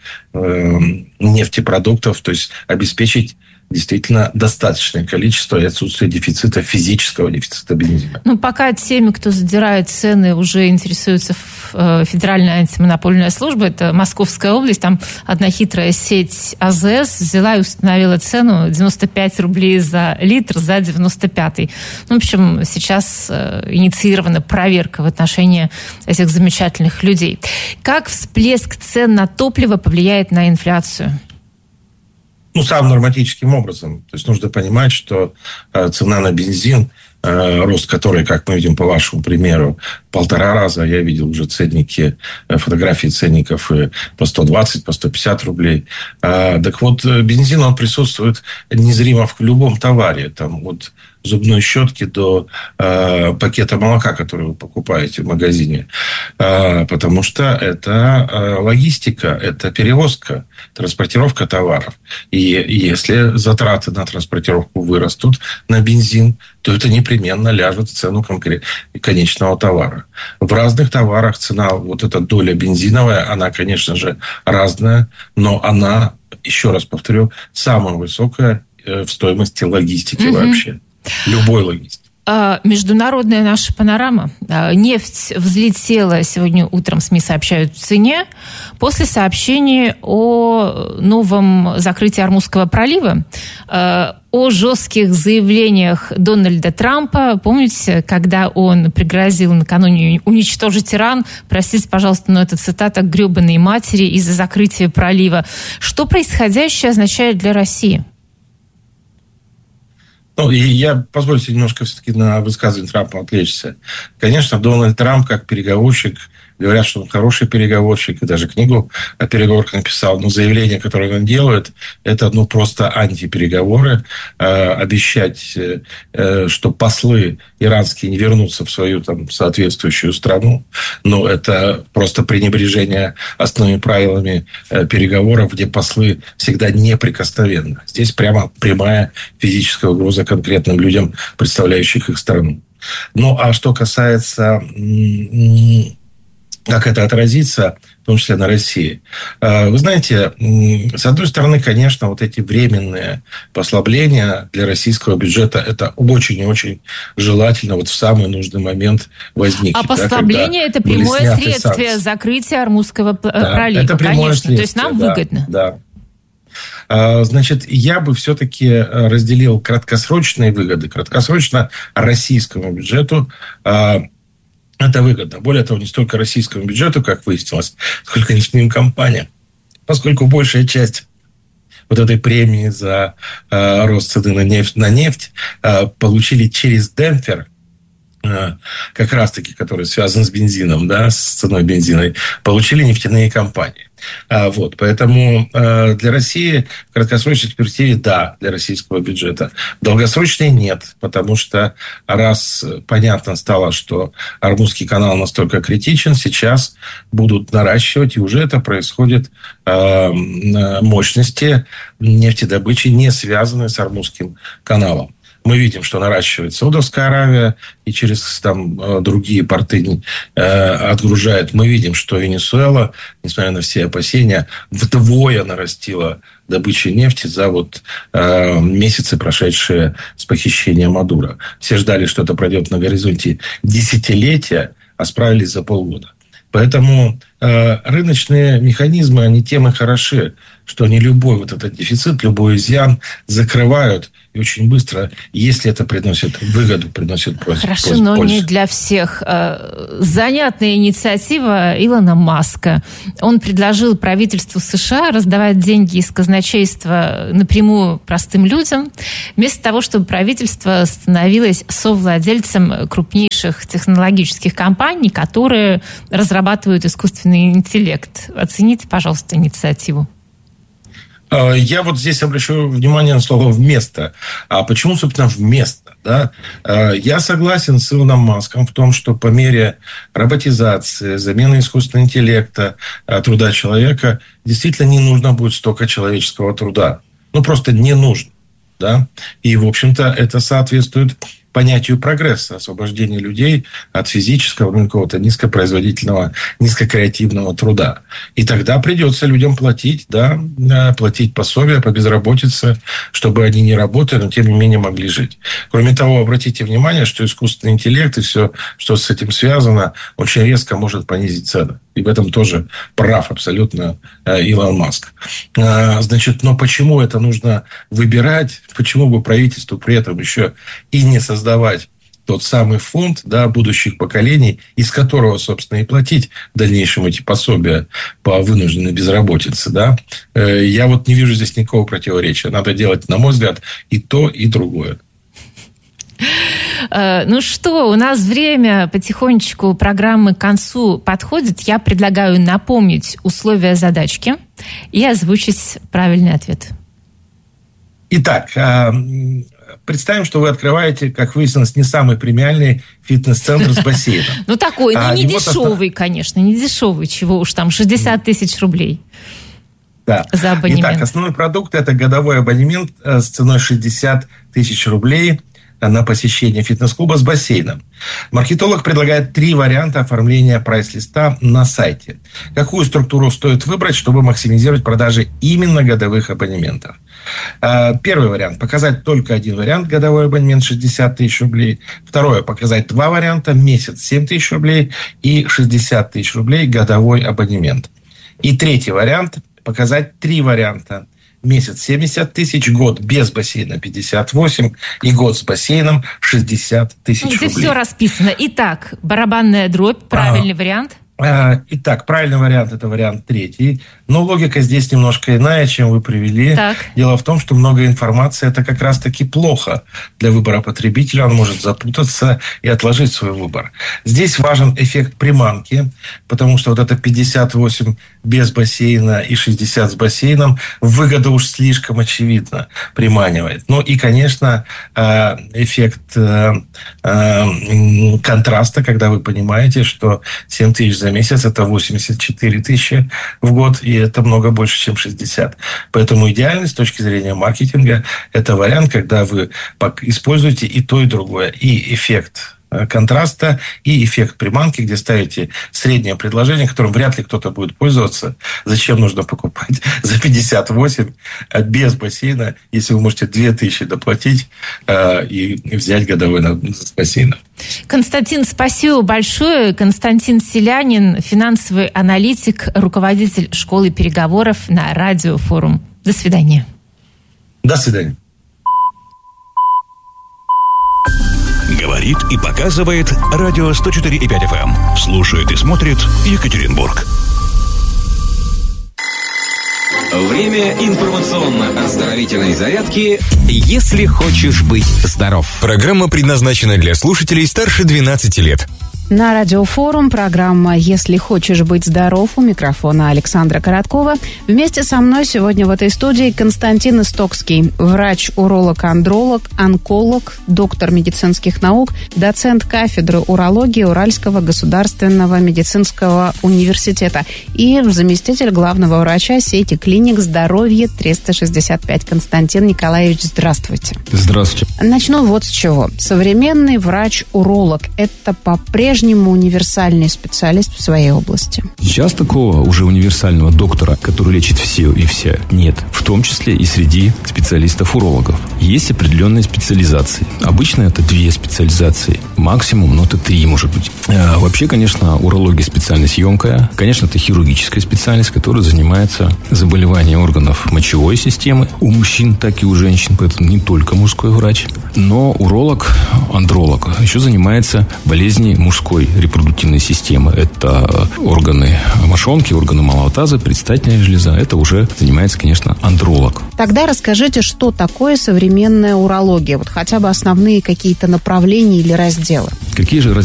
S12: нефтепродуктов, то есть обеспечить действительно достаточное количество и отсутствие дефицита, физического дефицита бензина.
S8: Ну, пока теми, кто задирает цены, уже интересуется Федеральная антимонопольная служба, это Московская область, там одна хитрая сеть АЗС взяла и установила цену 95 рублей за литр за 95-й. Ну, в общем, сейчас инициирована проверка в отношении этих замечательных людей. Как всплеск цен на топливо повлияет на инфляцию?
S12: Самым норматическим образом. То есть нужно понимать, что цена на бензин, рост которой, как мы видим по вашему примеру, 1,5 раза. Я видел уже ценники, фотографии ценников по 120, по 150 рублей. Так вот, бензин, он присутствует незримо в любом товаре. Там от зубной щетки до пакета молока, который вы покупаете в магазине. Потому что это логистика, это перевозка, транспортировка товаров. И если затраты на транспортировку вырастут на бензин, то это непременно ляжет в цену конечного товара. В разных товарах цена, вот эта доля бензиновая, она, конечно же, разная, но она, еще раз повторю, самая высокая в стоимости логистики вообще. Любой логистики.
S8: Международная наша панорама. Нефть взлетела сегодня утром, СМИ сообщают, в цене после сообщений о новом закрытии Ормузского пролива, о жестких заявлениях Дональда Трампа. Помните, когда он пригрозил накануне уничтожить Иран? Простите, пожалуйста, но это цитата «гребаной матери» из-за закрытия пролива. Что происходящее означает для России?
S12: И я, позвольте немножко все-таки на высказывание Трампа отвлечься. Конечно, Дональд Трамп, как переговорщик, говорят, что он хороший переговорщик, и даже книгу о переговорах написал. Но заявление, которое он делает, это просто антипереговоры. Обещать, что послы иранские не вернутся в свою соответствующую страну. Но это просто пренебрежение основными правилами переговоров, где послы всегда неприкосновенны. Здесь прямо прямая физическая угроза конкретным людям, представляющих их страну. А что касается как это отразится, в том числе на России. Вы знаете, с одной стороны, конечно, вот эти временные послабления для российского бюджета, это очень и очень желательно в самый нужный момент возникнуть.
S8: А послабление – это прямое следствие закрытия Ормузского пролива,
S12: это прямое
S8: конечно. То есть нам выгодно.
S12: Да. Значит, я бы все-таки разделил краткосрочные выгоды. Краткосрочно российскому бюджету это выгодно. Более того, не столько российскому бюджету, как выяснилось, сколько нефтяным компаниям. Поскольку большая часть вот этой премии за рост цены на нефть получили через демпфер, как раз-таки, который связан с бензином, да, с ценой бензина, получили нефтяные компании. Вот, поэтому для России в краткосрочной перспективе да, для российского бюджета. В долгосрочной нет, потому что раз понятно стало, что Ормузский канал настолько критичен, сейчас будут наращивать, и уже это происходит, мощности нефтедобычи, не связанные с Ормузским каналом. Мы видим, что наращивает Саудовская Аравия и через там другие порты отгружает. Мы видим, что Венесуэла, несмотря на все опасения, вдвое нарастила добычу нефти за месяцы, прошедшие с похищения Мадуро. Все ждали, что это пройдет на горизонте десятилетия, а справились за полгода. Поэтому рыночные механизмы, они тем и хороши, что они любой вот этот дефицит, любой изъян закрывают и очень быстро, если это приносит выгоду, приносит пользу.
S8: Хорошо, но не для всех. Занятная инициатива Илона Маска. Он предложил правительству США раздавать деньги из казначейства напрямую простым людям, вместо того, чтобы правительство становилось совладельцем крупнейших технологических компаний, которые разрабатывают искусственный интеллект. Оцените, пожалуйста, инициативу.
S12: Я здесь обращу внимание на слово «вместо». А почему, собственно, «вместо»? Да? Я согласен с Илоном Маском в том, что по мере роботизации, замены искусственного интеллекта, труда человека, действительно не нужно будет столько человеческого труда. Просто не нужно. Да? И, в общем-то, это соответствует понятию прогресса, освобождения людей от физического, какого-то низкопроизводительного, низкокреативного труда. И тогда придется людям платить, да, платить пособия по безработице, чтобы они не работали, но тем не менее могли жить. Кроме того, обратите внимание, что искусственный интеллект и все, что с этим связано, очень резко может понизить цены. И в этом тоже прав абсолютно Илон Маск. Но почему это нужно выбирать? Почему бы правительству при этом еще и не создавать тот самый фонд, да, будущих поколений, из которого, собственно, и платить в дальнейшем эти пособия по вынужденной безработице, да? Я не вижу здесь никакого противоречия. Надо делать, на мой взгляд, и то, и другое.
S8: Ну что, у нас время потихонечку программы к концу подходит. Я предлагаю напомнить условия задачки и озвучить правильный ответ.
S12: Итак, представим, что вы открываете, как выяснилось, не самый премиальный фитнес-центр с бассейном.
S8: Такой, не дешевый, конечно, не дешевый, чего уж там, 60 тысяч рублей.
S12: Да.
S8: За абонемент.
S12: Итак, основной продукт – это годовой абонемент с ценой 60 тысяч рублей на посещение фитнес-клуба с бассейном. Маркетолог предлагает 3 варианта оформления прайс-листа на сайте. Какую структуру стоит выбрать, чтобы максимизировать продажи именно годовых абонементов? Первый вариант – показать только один вариант, годовой абонемент 60 тысяч рублей. Второе – показать 2 варианта, месяц 7 тысяч рублей и 60 тысяч рублей годовой абонемент. И третий вариант – показать 3 варианта. Месяц 70 тысяч, год без бассейна 58 и год с бассейном 60 тысяч рублей.
S8: Здесь все расписано. Итак, барабанная дробь, правильный вариант?
S12: Итак, правильный вариант – это вариант 3. Но логика здесь немножко иная, чем вы привели.
S8: Так.
S12: Дело в том, что много информации – это как раз-таки плохо для выбора потребителя. Он может запутаться и отложить свой выбор. Здесь важен эффект приманки, потому что это 58 без бассейна и 60 с бассейном выгода уж слишком очевидно приманивает. И, конечно, эффект контраста, когда вы понимаете, что 7 тысяч за месяц – это 84 тысячи в год, и это много больше, чем 60. Поэтому идеальный с точки зрения маркетинга – это вариант, когда вы используете и то, и другое. И эффект контраста, и эффект приманки, где ставите среднее предложение, которым вряд ли кто-то будет пользоваться. Зачем нужно покупать за 58 без бассейна, если вы можете 2000 доплатить и взять годовой с бассейном?
S8: Константин, спасибо большое. Константин Селянин, финансовый аналитик, руководитель школы переговоров на Радиофорум. До свидания.
S12: До свидания.
S7: Говорит и показывает радио 104,5 FM. Слушает и смотрит Екатеринбург.
S13: Время информационно-оздоровительной зарядки «Если хочешь быть здоров».
S14: Программа предназначена для слушателей старше 12 лет.
S5: На Радиофорум программа «Если хочешь быть здоров», у микрофона Александра Короткова. Вместе со мной сегодня в этой студии Константин Истокский, врач, уролог, андролог, онколог, доктор медицинских наук, доцент кафедры урологии Уральского государственного медицинского университета и заместитель главного врача сети клиник «Здоровье 365». Константин Николаевич, здравствуйте.
S15: Здравствуйте.
S5: Начну вот с чего. Современный врач-уролог – это по-прежнему универсальный специалист в своей области?
S15: Сейчас такого уже универсального доктора, который лечит все и вся, нет. В том числе и среди специалистов-урологов. Есть определенные специализации. Обычно это 2 специализации. Максимум, но это 3, может быть. Вообще, конечно, урология специальность емкая. Конечно, это хирургическая специальность, которая занимается заболеванием органов мочевой системы. У мужчин, так и у женщин, поэтому не только мужской врач. Но уролог, андролог еще занимается болезнью мужской репродуктивной системы. Это органы мошонки, органы малого таза, предстательная железа. Это уже занимается, конечно, андролог.
S5: Тогда расскажите, что такое современная урология? Вот хотя бы основные какие-то направления или разделы.
S15: Какие же